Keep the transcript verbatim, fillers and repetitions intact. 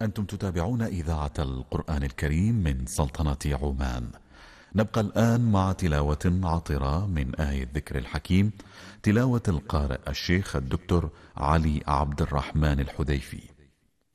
أنتم تتابعون إذاعة القرآن الكريم من سلطنة عمان. نبقى الآن مع تلاوة عطرة من آية الذكر الحكيم، تلاوة القارئ الشيخ الدكتور علي عبد الرحمن الحذيفي.